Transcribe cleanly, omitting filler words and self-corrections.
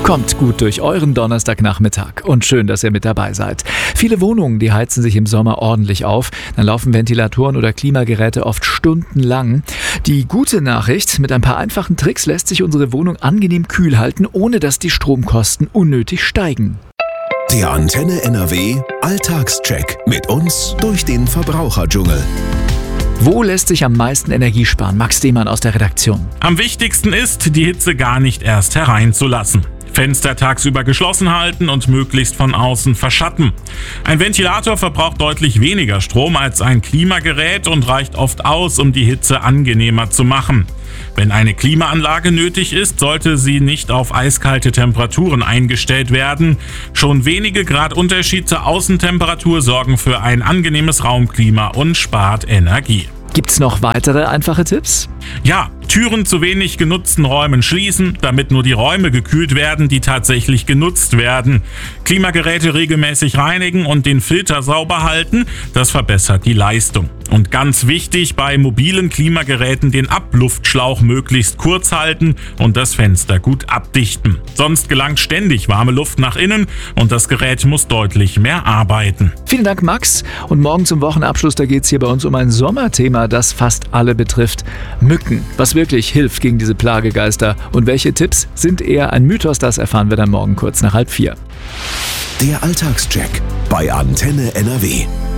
Kommt gut durch euren Donnerstagnachmittag und schön, dass ihr mit dabei seid. Viele Wohnungen, die heizen sich im Sommer ordentlich auf. Dann laufen Ventilatoren oder Klimageräte oft stundenlang. Die gute Nachricht, mit ein paar einfachen Tricks lässt sich unsere Wohnung angenehm kühl halten, ohne dass die Stromkosten unnötig steigen. Der Antenne NRW Alltagscheck mit uns durch den Verbraucherdschungel. Wo lässt sich am meisten Energie sparen? Max Demann aus der Redaktion. Am wichtigsten ist, die Hitze gar nicht erst hereinzulassen. Fenster tagsüber geschlossen halten und möglichst von außen verschatten. Ein Ventilator verbraucht deutlich weniger Strom als ein Klimagerät und reicht oft aus, um die Hitze angenehmer zu machen. Wenn eine Klimaanlage nötig ist, sollte sie nicht auf eiskalte Temperaturen eingestellt werden. Schon wenige Grad Unterschied zur Außentemperatur sorgen für ein angenehmes Raumklima und spart Energie. Gibt's noch weitere einfache Tipps? Ja, Türen zu wenig genutzten Räumen schließen, damit nur die Räume gekühlt werden, die tatsächlich genutzt werden. Klimageräte regelmäßig reinigen und den Filter sauber halten, das verbessert die Leistung. Und ganz wichtig, bei mobilen Klimageräten den Abluftschlauch möglichst kurz halten und das Fenster gut abdichten. Sonst gelangt ständig warme Luft nach innen und das Gerät muss deutlich mehr arbeiten. Vielen Dank, Max. Und morgen zum Wochenabschluss, da geht's hier bei uns um ein Sommerthema, das fast alle betrifft. Mücken. Was wirklich hilft gegen diese Plagegeister und welche Tipps sind eher ein Mythos, das erfahren wir dann morgen kurz nach 3:30. Der Alltagscheck bei Antenne NRW.